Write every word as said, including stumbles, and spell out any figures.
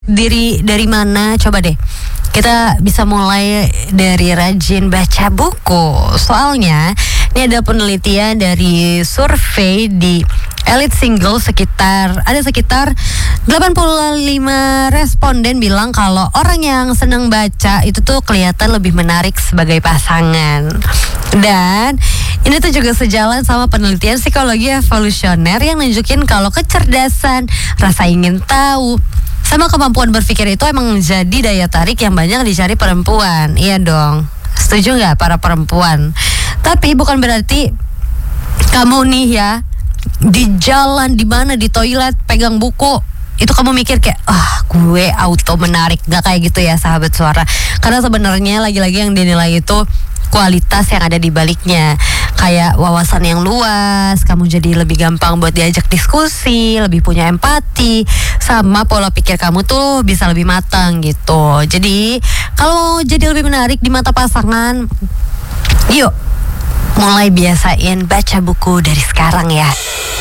Diri dari mana? Coba deh. Kita bisa mulai dari rajin baca buku. Soalnya ini ada penelitian dari survei di Elite Single, sekitar ada sekitar delapan puluh lima responden bilang kalau orang yang senang baca itu tuh kelihatan lebih menarik sebagai pasangan. Dan ini tuh juga sejalan sama penelitian psikologi evolusioner yang nunjukin kalau kecerdasan, rasa ingin tahu, sama kemampuan berpikir itu emang jadi daya tarik yang banyak dicari perempuan. Iya dong. Setuju nggak para perempuan? Tapi bukan berarti kamu nih ya di jalan, di mana, di toilet pegang buku itu kamu mikir kayak ah gue auto menarik. Nggak kayak gitu ya sahabat suara. Karena sebenarnya lagi-lagi yang dinilai itu kualitas yang ada di baliknya, kayak wawasan yang luas, kamu jadi lebih gampang buat diajak diskusi, lebih punya empati, sama pola pikir kamu tuh bisa lebih matang gitu. Jadi kalau jadi lebih menarik di mata pasangan, yuk mulai biasain baca buku dari sekarang ya.